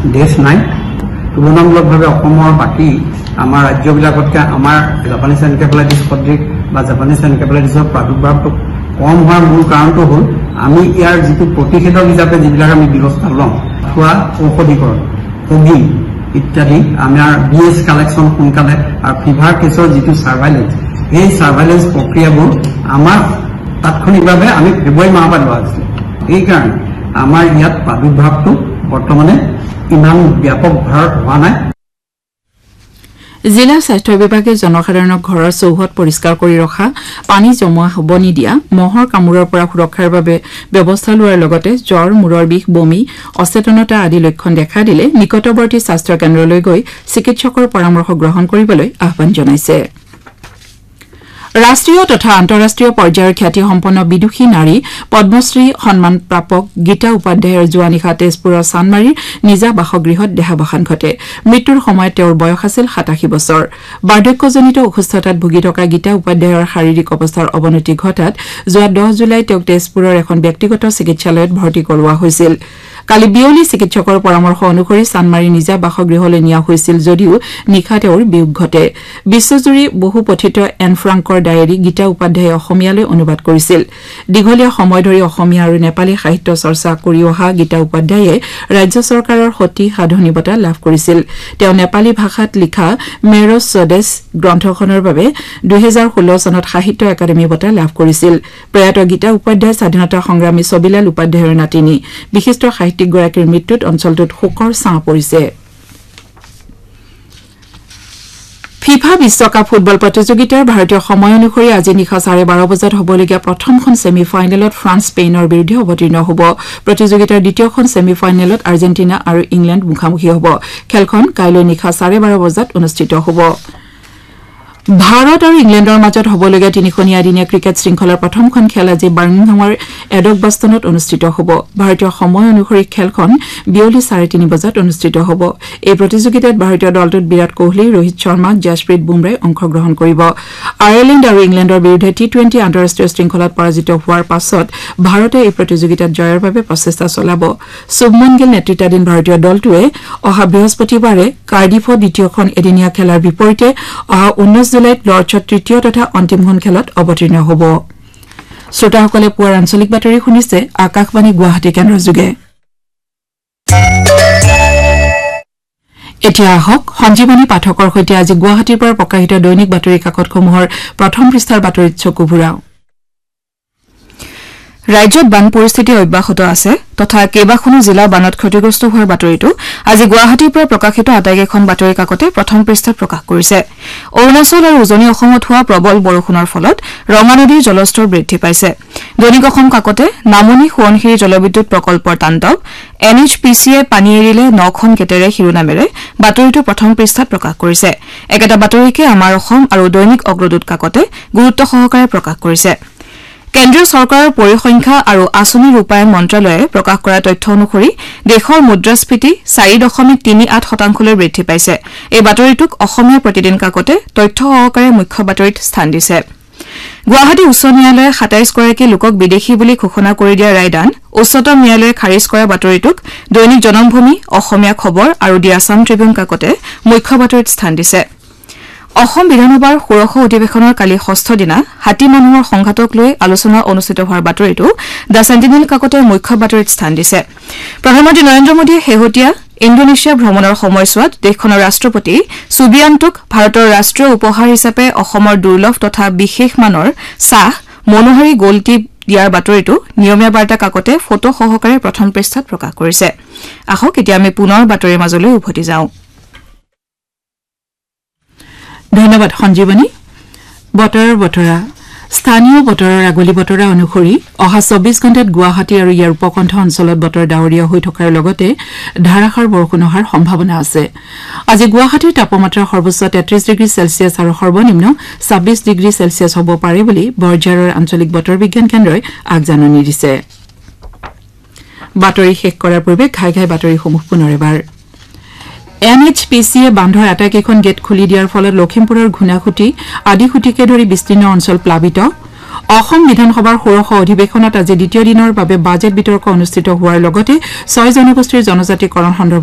দেশ নাই তুলনামূলকভাৱে অসমৰ বাকী আমাৰ ৰাজ্যবিলাকতকৈ আমাৰ জাপানীজ এনকেফেলাইটিছ সদৃশ বা জাপানীজ এনকেফেলাইটিছৰ প্ৰাদুৰ্ভাৱটো কম হোৱাৰ মূল কাৰণটো হ'ল আমি ইয়াৰ যিটো প্ৰতিষেধক হিচাপে যিবিলাক আমি ব্যৱস্থা লওঁ খোৱা ঔষধীকৰণ কবি ইত্যাদি আমাৰ বিএছ কালেকশ্যন সোনকালে আৰু ফিভাৰ কেছৰ যিটো ছাৰ্ভাইলেঞ্চ এই ছাৰ্ভাইলেঞ্চ প্ৰক্ৰিয়াবোৰ আমাৰ তাৎক্ষণিকভাৱে আমি ফেব্ৰুৱাৰী মাহৰ পৰা লোৱা হৈছিল এইকাৰণে আমাৰ ইয়াত প্ৰাদুৰ্ভাৱটো বৰ্তমানে ইমান ব্যাপক হাৰত হোৱা নাই জিলা স্বাস্থ্য বিভাগে জনসাধাৰণক ঘৰৰ চৌহদ পৰিষ্কাৰ কৰি ৰখা পানী জমা হ'ব নিদিয়া মহৰ কামোৰৰ পৰা সুৰক্ষাৰ বাবে ব্যৱস্থা লোৱাৰ লগতে জ্বৰ মূৰৰ বিষ বমি অচেতনতা আদি লক্ষণ দেখা দিলে নিকটৱৰ্তী স্বাস্থ্য কেন্দ্ৰলৈ গৈ চিকিৎসকৰ পৰামৰ্শ গ্ৰহণ কৰিবলৈ আহ্বান জনাইছে ৰাষ্ট্ৰীয় তথা আন্তঃৰাষ্ট্ৰীয় পৰ্যায়ৰ খ্যাতিসম্পন্ন বিদুষী নাৰী পদ্মশ্ৰী সন্মান প্ৰাপক গীতা উপাধ্যায়ৰ যোৱা নিশা তেজপুৰৰ চানমাৰীৰ নিজা বাসগৃহত দেহাৱসান ঘটে মৃত্যুৰ সময়ত তেওঁৰ বয়স আছিল ৮৭ বছৰ বাৰ্ধক্যজনিত অসুস্থতাত ভুগি থকা গীতা উপাধ্যায়ৰ শাৰীৰিক অৱস্থাৰ অৱনতি ঘটাত যোৱা 10 জুলাই তেওঁক তেজপুৰৰ এখন ব্যক্তিগত চিকিৎসালয়ত ভৰ্তি কৰোৱা হৈছিল কালি বিয়লি চিকিৎসকৰ পৰামৰ্শ অনুসৰি চানমাৰী নিজা বাসগৃহলৈ নিয়া হৈছিল যদিও নিশা তেওঁৰ বিয়োগ ঘটে বিশ্বজুৰি বহু পঠিত এন ফ্ৰাংকৰ ডায়েৰী গীতা উপাধ্যায়ে অসমীয়ালৈ অনুবাদ কৰিছিল দীঘলীয়া সময় ধৰি অসমীয়া আৰু নেপালী সাহিত্য চৰ্চা কৰি অহা গীতা উপাধ্যায়ে ৰাজ্য চৰকাৰৰ সতী সাধনী বঁটা লাভ কৰিছিল তেওঁ নেপালী ভাষাত লিখা মেৰজ স্বদেশ গ্ৰন্থখনৰ বাবে 2016 চনত সাহিত্য একাডেমী বঁটা লাভ কৰিছিল প্ৰয়াত গীতা উপাধ্যায় স্বাধীনতা সংগ্ৰামী ছবিলাল উপাধ্যায়ৰ নাতিনী বিশিষ্ট সাহিত্যিকগৰাকীৰ মৃত্যুত অঞ্চলটোত শোকৰ ছাঁ পৰিছে ফিফা বিশ্বকাপ ফুটবল প্ৰতিযোগিতাৰ ভাৰতীয় সময় অনুসৰি আজি নিশা 12:30 বজাত হ'বলগীয়া প্ৰথমখন ছেমি ফাইনেলত ফ্ৰান্স স্পেইনৰ বিৰুদ্ধে অৱতীৰ্ণ হ'ব প্ৰতিযোগিতাৰ দ্বিতীয়খন ছেমি ফাইনেলত আৰ্জেণ্টিনা আৰু ইংলেণ্ড মুখামুখি হ'ব খেলখন কাইলৈ নিশা 12:30 বজাত অনুষ্ঠিত হ'ব ভাৰত আৰু ইংলেণ্ডৰ মাজত হ'বলগীয়া তিনিখনীয়া এদিনীয়া ক্ৰিকেট শৃংখলাৰ প্ৰথমখন খেল আজি বাৰ্মিংহামৰ এডকবাষ্টনত অনুষ্ঠিত হ'ব ভাৰতীয় সময় অনুসৰি খেলখন বিয়লি 3:30 বজাত অনুষ্ঠিত হ'ব এই প্ৰতিযোগিতাত ভাৰতীয় দলটোত বিৰাট কোহলি ৰোহিত শৰ্মা জাসপ্ৰীত বুমৰাই অংশগ্ৰহণ কৰিব আয়াৰলেণ্ড আৰু ইংলেণ্ডৰ বিৰুদ্ধে টি20 আন্তঃৰাষ্ট্ৰীয় শৃংখলাত পৰাজিত হোৱাৰ পাছত ভাৰতে এই প্ৰতিযোগিতাত জয়ৰ বাবে প্ৰচেষ্টা চলাব শুভমন গিল নেতৃত্বাধীন ভাৰতীয় দলটোৱে অহা বৃহস্পতিবাৰে কাৰ্ডিফত দ্বিতীয়খন এদিনীয়া খেলাৰ বিপৰীতে অহা 19 জুলাইত লৰ্ডছত তৃতীয় তথা অন্তিমখন খেলত অৱতীৰ্ণ হ'ব শ্ৰোতাসকলে পুৱাৰ আঞ্চলিক বাতৰি শুনিছে আকাশবাণী গুৱাহাটী কেন্দ্ৰ যোগে এতিয়া আহক সঞ্জীৱনী পাঠকৰ সৈতে আজি গুৱাহাটীৰ পৰা প্ৰকাশিত দৈনিক বাতৰি কাকতসমূহৰ প্ৰথম পৃষ্ঠাৰ বাতৰিত চকু ফুৰাও ৰাজ্যত বান পৰিস্থিতি অব্যাহত আছে তথা কেইবাখনো জিলা বানত ক্ষতিগ্ৰস্ত হোৱাৰ বাতৰিটো আজি গুৱাহাটীৰ পৰা প্ৰকাশিত আটাইকেইখন বাতৰি কাকতে প্ৰথম পৃষ্ঠাত প্ৰকাশ কৰিছে অৰুণাচল আৰু উজনি অসমত হোৱা প্ৰবল বৰষুণৰ ফলত ৰঙা নদীৰ জলস্তৰ বৃদ্ধি পাইছে দৈনিক অসম কাকতে নামনি সোৱণশিৰি জলবিদ্যুৎ প্ৰকল্পৰ তাণ্ডৱ NHPCয়ে পানী এৰিলে 9খন গেটেৰে শিৰোনামেৰে বাতৰিটো প্ৰথম পৃষ্ঠাত প্ৰকাশ কৰিছে একেটা বাতৰিকে আমাৰ অসম আৰু দৈনিক অগ্ৰদূত কাকতে গুৰুত্ব সহকাৰে প্ৰকাশ কৰিছে কেন্দ্ৰীয় চৰকাৰৰ পৰিসংখ্যা আৰু আঁচনি ৰূপায়ণ মন্ত্ৰালয়ে প্ৰকাশ কৰা তথ্য অনুসৰি দেশৰ মুদ্ৰাস্ফীতি 4.38% বৃদ্ধি পাইছে এই বাতৰিটোক অসমীয়া প্ৰতিদিন কাকতে তথ্য সহকাৰে মুখ্য বাতৰিত স্থান দিছে গুৱাহাটী উচ্চ ন্যায়ালয়ে 27 গৰাকী লোকক বিদেশী বুলি ঘোষণা কৰি দিয়া ৰায়দান উচ্চতম ন্যায়ালয়ে খাৰিজ কৰা বাতৰিটোক দৈনিক জনমভূমি অসমীয়া খবৰ আৰু দি আছাম ট্ৰিবিউন কাকতে মুখ্য বাতৰিত স্থান দিছে অসম বিধানসভাৰ ষোড়শ অধিৱেশনৰ কালি ষষ্ঠ দিনা হাতী মানুহৰ সংঘাতক লৈ আলোচনা অনুষ্ঠিত হোৱাৰ বাতৰিটো দ্য সেন্টিনেল কাকতে মুখ্য বাতৰিত স্থান দিছে প্ৰধানমন্ত্ৰী নৰেন্দ্ৰ মোদীয়ে শেহতীয়া ইণ্ডোনেছিয়া ভ্ৰমণৰ সময়ছোৱাত দেশখনৰ ৰাষ্ট্ৰপতি সুবিয়ান্তোক ভাৰতৰ ৰাষ্ট্ৰীয় উপহাৰ হিচাপে অসমৰ দুৰ্লভ তথা বিশেষ মানৰ চাহ মনোহাৰী গোল্টি দিয়াৰ বাতৰিটো নিয়মীয়া বাৰ্তা কাকতে ফটো সহকাৰে প্ৰথম পৃষ্ঠাত প্ৰকাশ কৰিছে আহক এতিয়া আমি পুনৰ বাতৰিৰ মাজলৈ উভতি যাওঁ ধন্যবাদ সঞ্জীৱনী বতৰৰ বতৰা স্থানীয় বতৰৰ আগলি বতৰা অনুসৰি অহা 24 ঘণ্টাত গুৱাহাটী আৰু ইয়াৰ উপকণ্ঠ অঞ্চলত বতৰ ডাৱৰীয়া হৈ থকাৰ লগতে ধাৰাসাৰ বৰষুণ হোৱাৰ সম্ভাৱনা আছে আজি গুৱাহাটীৰ তাপমাত্ৰা সৰ্বোচ্চ 33 ডিগ্ৰী চেলছিয়াছ আৰু সৰ্বনিম্ন 26 ডিগ্ৰী চেলছিয়াছ হ'ব পাৰে বুলি বৰঝাৰৰ আঞ্চলিক বতৰ বিজ্ঞান কেন্দ্ৰই আগজাননী দিছে বাতৰি শেষ কৰাৰ পূৰ্বে ঘাই ঘাই বাতৰিসমূহ পুনৰ এবাৰ NHPCয়ে বান্ধৰ আটাইকেইখন গেট খুলি দিয়াৰ ফলত লখিমপুৰৰ ঘুনাখুটি আদি খুটিকে ধৰি বিস্তীৰ্ণ অঞ্চল প্লাবিত অসম বিধানসভাৰ ষোড়শ অধিৱেশনত আজি দ্বিতীয় দিনৰ বাবে বাজেট বিতৰ্ক অনুষ্ঠিত হোৱাৰ লগতে 6 জনগোষ্ঠীৰ জনজাতিকৰণ সন্দৰ্ভত